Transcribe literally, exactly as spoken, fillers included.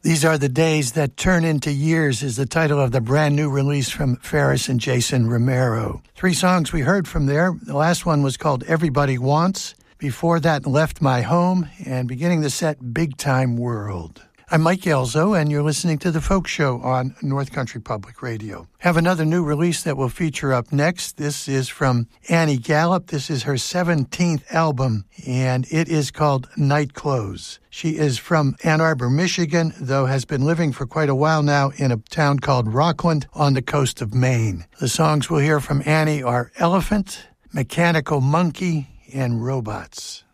These Are the Days That Turn Into Years is the title of the brand new release from Ferris and Jason Romero. Three songs we heard from there. The last one was called Everybody Wants. Before that, Left My Home. And beginning the set, Big Time World. I'm Mike Gelzo, and you're listening to The Folk Show on North Country Public Radio. Have another new release that will feature up next. This is from Annie Gallup. This is her seventeenth album, and it is called Night Clothes. She is from Ann Arbor, Michigan, though has been living for quite a while now in a town called Rockland on the coast of Maine. The songs we'll hear from Annie are Elephant, Mechanical Monkey, and Robots.